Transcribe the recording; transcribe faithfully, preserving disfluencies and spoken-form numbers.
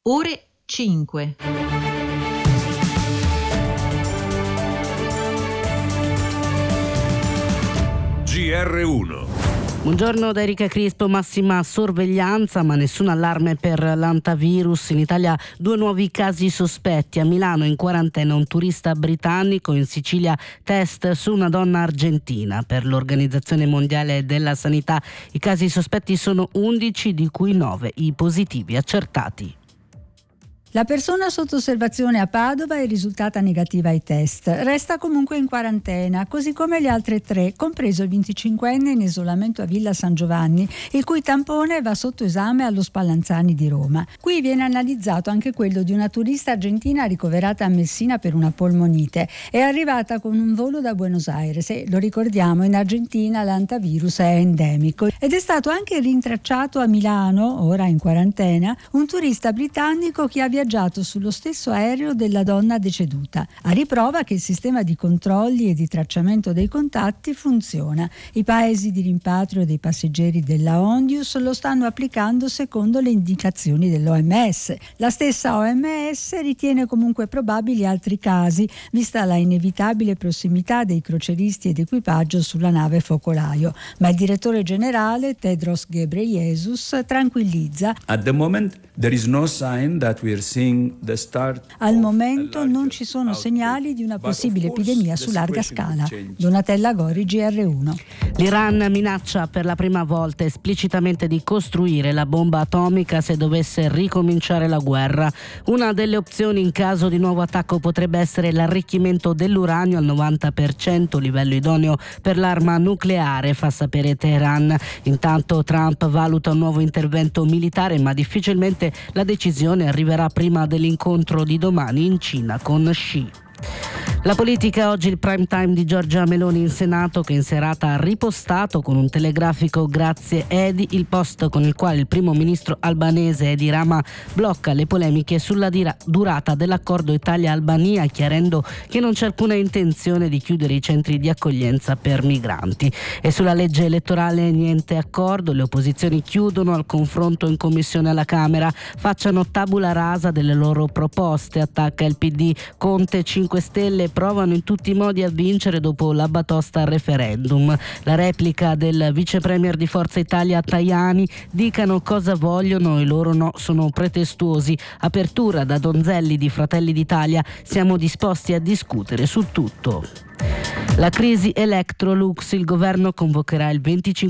ore cinque. G R uno. Buongiorno da Erika Crispo. Massima sorveglianza ma nessun allarme per l'antivirus. In Italia due nuovi casi sospetti. A Milano in quarantena un turista britannico, in Sicilia test su una donna argentina. Per l'Organizzazione Mondiale della Sanità i casi sospetti sono undici, di cui nove i positivi accertati. La persona sotto osservazione a Padova è risultata negativa ai test. Resta comunque in quarantena, così come le altre tre, compreso il venticinquenne in isolamento a Villa San Giovanni, il cui tampone va sotto esame allo Spallanzani di Roma. Qui viene analizzato anche quello di una turista argentina ricoverata a Messina per una polmonite. È arrivata con un volo da Buenos Aires e, lo ricordiamo, in Argentina l'antivirus è endemico. Ed è stato anche rintracciato a Milano, ora in quarantena, un turista britannico che ha viaggiato sullo stesso aereo della donna deceduta, a riprova che il sistema di controlli e di tracciamento dei contatti funziona. I paesi di rimpatrio dei passeggeri della Ondius lo stanno applicando secondo le indicazioni dell'O M S. La stessa O M S ritiene comunque probabili altri casi, vista la inevitabile prossimità dei crocieristi ed equipaggio sulla nave focolaio. Ma il direttore generale Tedros Ghebreyesus tranquillizza. At the moment there is no sign that we are Al momento non ci sono segnali di una possibile epidemia su larga scala. Donatella Gori, G R uno. L'Iran minaccia per la prima volta esplicitamente di costruire la bomba atomica se dovesse ricominciare la guerra. Una delle opzioni in caso di nuovo attacco potrebbe essere l'arricchimento dell'uranio al novanta per cento, livello idoneo per l'arma nucleare, fa sapere Teheran. Intanto Trump valuta un nuovo intervento militare, ma difficilmente la decisione arriverà prima dell'incontro di domani in Cina con Xi. La politica, oggi il prime time di Giorgia Meloni in Senato, che in serata ha ripostato con un telegrafico "Grazie Edi" il post con il quale il primo ministro albanese Edi Rama blocca le polemiche sulla dira- durata dell'accordo Italia-Albania, chiarendo che non c'è alcuna intenzione di chiudere i centri di accoglienza per migranti. E sulla legge elettorale niente accordo, le opposizioni chiudono al confronto in commissione alla Camera, facciano tabula rasa delle loro proposte, attacca il P D. Conte, cinque Stelle provano in tutti i modi a vincere dopo la batosta al referendum. La replica del vice premier di Forza Italia Tajani: dicano cosa vogliono, i loro no sono pretestuosi. Apertura da Donzelli di Fratelli d'Italia: siamo disposti a discutere su tutto. La crisi Electrolux, il governo convocherà il venticinque